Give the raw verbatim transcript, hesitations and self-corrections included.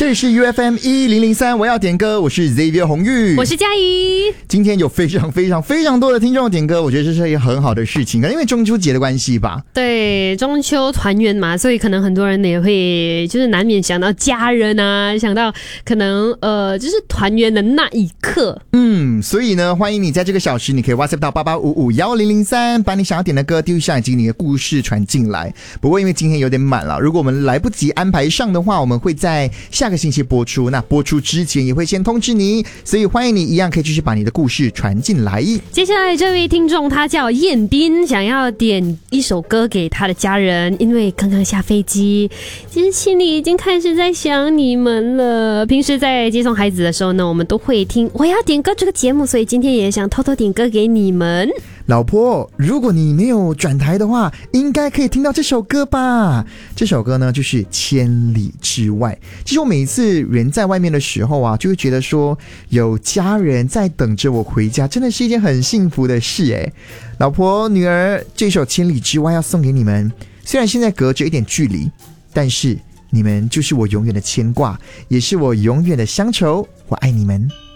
这里是 U F M 一零零三，我要点歌，我是 Xavier 红玉， 我是嘉怡。 今天有非常非常非常多的听众点歌，我觉得这是一个很好的事情，因为中秋节的关系吧。 对，中秋团圆嘛，所以可能很多人也会就是难免想到家人啊，想到可能呃就是团圆的那一刻。 嗯，所以呢，欢迎你在这个小时，你可以 WhatsApp 到八八五五一零零三，把你想要点的歌丢下，以及你的故事传进来。不过因为今天有点满了，如果我们来不及安排上的话，我们会在下个星期播出。那播出之前也会先通知你，所以欢迎你一样可以继续把你的故事传进来。 接下来这位听众他叫彦斌，想要点一首歌给他的家人，因为刚刚下飞机，其实心里已经开始在想你们了。平时在接送孩子的时候呢，我们都会听我要点歌这个节目，所以今天也想偷偷点歌给你们。 老婆，如果你没有转台的话，应该可以听到这首歌吧？这首歌呢，就是《千里之外》。其实我每一次人在外面的时候啊，就会觉得说有家人在等着我回家，真的是一件很幸福的事诶。老婆、女儿，这首《千里之外》要送给你们。虽然现在隔着一点距离，但是你们就是我永远的牵挂，也是我永远的乡愁。我爱你们。